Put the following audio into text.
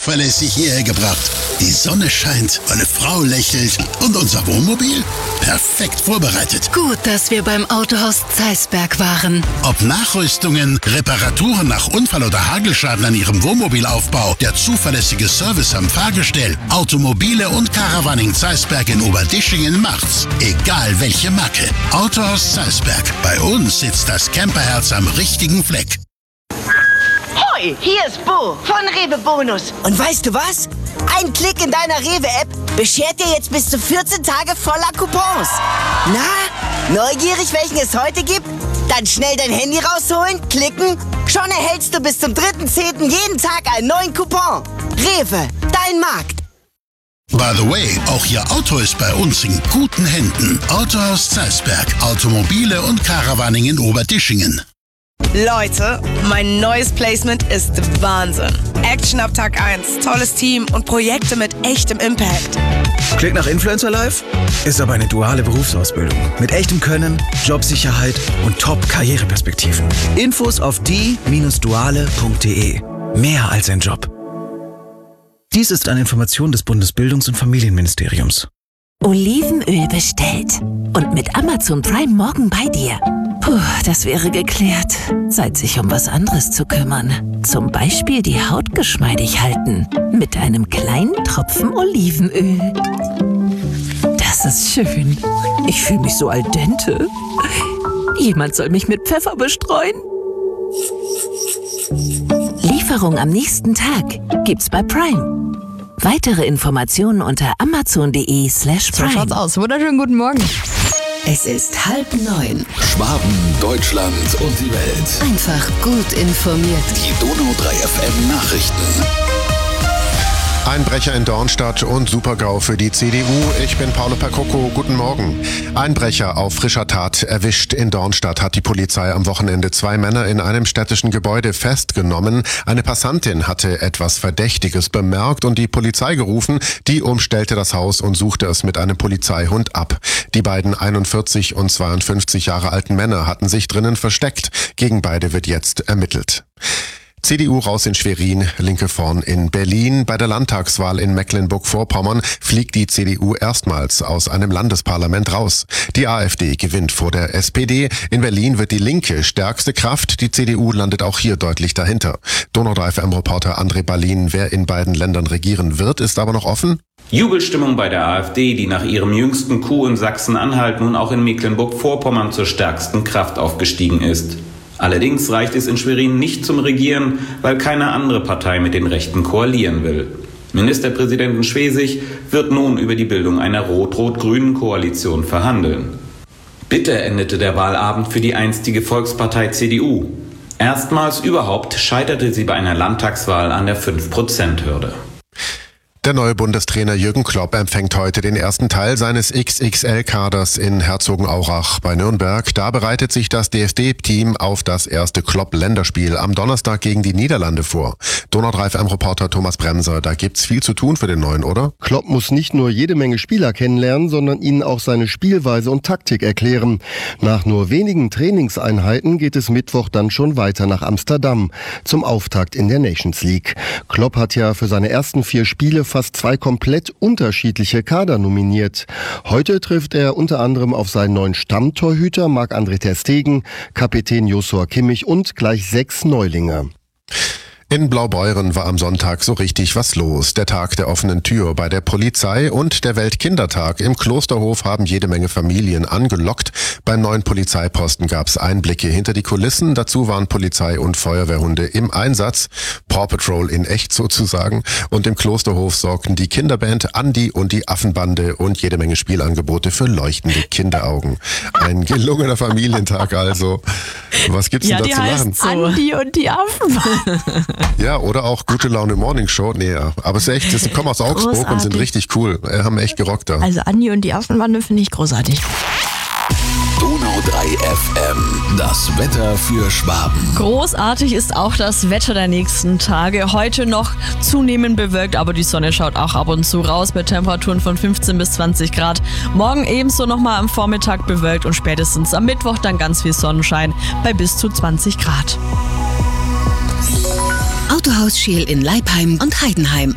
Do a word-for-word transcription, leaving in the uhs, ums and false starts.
zuverlässig hierher gebracht. Die Sonne scheint, meine Frau lächelt und unser Wohnmobil? Perfekt vorbereitet. Gut, dass wir beim Autohaus Zeisberg waren. Ob Nachrüstungen, Reparaturen nach Unfall oder Hagelschaden an Ihrem Wohnmobilaufbau, der zuverlässige Service am Fahrgestell, Automobile und Caravaning Zeisberg in Oberdischingen macht's. Egal welche Marke. Autohaus Zeisberg. Bei uns sitzt das Camperherz am richtigen Fleck. Hoi, hier ist Bo von Rewe Bonus. Und weißt du was? Ein Klick in deiner Rewe-App beschert dir jetzt bis zu vierzehn Tage voller Coupons. Na, neugierig, welchen es heute gibt? Dann schnell dein Handy rausholen, klicken. Schon erhältst du bis zum dritten zehnten jeden Tag einen neuen Coupon. Rewe, dein Markt. By the way, auch Ihr Auto ist bei uns in guten Händen. Autohaus Zeisberg. Automobile und Caravaning in Oberdischingen. Leute, mein neues Placement ist Wahnsinn. Action ab Tag eins, tolles Team und Projekte mit echtem Impact. Klingt nach Influencer Life? Ist aber eine duale Berufsausbildung. Mit echtem Können, Jobsicherheit und Top-Karriereperspektiven. Infos auf die Bindestrich duale Punkt de. Mehr als ein Job. Dies ist eine Information des Bundesbildungs- und Familienministeriums. Olivenöl bestellt. Und mit Amazon Prime morgen bei dir. Puh, das wäre geklärt. Zeit, sich um was anderes zu kümmern. Zum Beispiel die Haut geschmeidig halten. Mit einem kleinen Tropfen Olivenöl. Das ist schön. Ich fühle mich so al dente. Jemand soll mich mit Pfeffer bestreuen. Lieferung am nächsten Tag gibt's bei Prime. Weitere Informationen unter amazon.de slash Prime. So schaut's aus. Wunderschönen guten Morgen. Es ist halb neun. Schwaben, Deutschland und die Welt. Einfach gut informiert. Die Donau drei F M Nachrichten. Einbrecher in Dornstadt und Super-GAU für die C D U. Ich bin Paolo Percocco. Guten Morgen. Einbrecher auf frischer Tat erwischt. In Dornstadt hat die Polizei am Wochenende zwei Männer in einem städtischen Gebäude festgenommen. Eine Passantin hatte etwas Verdächtiges bemerkt und die Polizei gerufen. Die umstellte das Haus und suchte es mit einem Polizeihund ab. Die beiden einundvierzig und zweiundfünfzig Jahre alten Männer hatten sich drinnen versteckt. Gegen beide wird jetzt ermittelt. C D U raus in Schwerin, Linke vorn in Berlin. Bei der Landtagswahl in Mecklenburg-Vorpommern fliegt die C D U erstmals aus einem Landesparlament raus. Die AfD gewinnt vor der S P D. In Berlin wird die Linke stärkste Kraft. Die C D U landet auch hier deutlich dahinter. Donau drei F M-Reporter André Balin. Wer in beiden Ländern regieren wird, ist aber noch offen. Jubelstimmung bei der AfD, die nach ihrem jüngsten Coup in Sachsen-Anhalt nun auch in Mecklenburg-Vorpommern zur stärksten Kraft aufgestiegen ist. Allerdings reicht es in Schwerin nicht zum Regieren, weil keine andere Partei mit den Rechten koalieren will. Ministerpräsidentin Schwesig wird nun über die Bildung einer rot-rot-grünen Koalition verhandeln. Bitter endete der Wahlabend für die einstige Volkspartei C D U. Erstmals überhaupt scheiterte sie bei einer Landtagswahl an der fünf Prozent Hürde. Der neue Bundestrainer Jürgen Klopp empfängt heute den ersten Teil seines X X L-Kaders in Herzogenaurach bei Nürnberg. Da bereitet sich das D F B-Team auf das erste Klopp-Länderspiel am Donnerstag gegen die Niederlande vor. Donau drei F M-Reporter Thomas Bremser, da gibt's viel zu tun für den Neuen, oder? Klopp muss nicht nur jede Menge Spieler kennenlernen, sondern ihnen auch seine Spielweise und Taktik erklären. Nach nur wenigen Trainingseinheiten geht es Mittwoch dann schon weiter nach Amsterdam zum Auftakt in der Nations League. Klopp hat ja für seine ersten vier Spiele fast zwei komplett unterschiedliche Kader nominiert. Heute trifft er unter anderem auf seinen neuen Stammtorhüter Marc-André ter Stegen, Kapitän Joshua Kimmich und gleich sechs Neulinge. In Blaubeuren war am Sonntag so richtig was los. Der Tag der offenen Tür bei der Polizei und der Weltkindertag. Im Klosterhof haben jede Menge Familien angelockt. Beim neuen Polizeiposten gab es Einblicke hinter die Kulissen. Dazu waren Polizei und Feuerwehrhunde im Einsatz. Paw Patrol in echt sozusagen. Und im Klosterhof sorgten die Kinderband Andi und die Affenbande und jede Menge Spielangebote für leuchtende Kinderaugen. Ein gelungener Familientag also. Was gibt's ja, denn da zu machen? So. Andi und die Affenbande. Ja, oder auch Gute Laune Morning Show. Nee, aber es ist echt, das kommen aus Augsburg großartig. Und sind richtig cool. Wir haben echt gerockt da. Also Andi und die Affenbande finde ich großartig. Donau drei F M, das Wetter für Schwaben. Großartig ist auch das Wetter der nächsten Tage. Heute noch zunehmend bewölkt, aber die Sonne schaut auch ab und zu raus mit Temperaturen von fünfzehn bis zwanzig Grad. Morgen ebenso nochmal am Vormittag bewölkt und spätestens am Mittwoch dann ganz viel Sonnenschein bei bis zu zwanzig Grad. Autohaus Scheel in Leipheim und Heidenheim.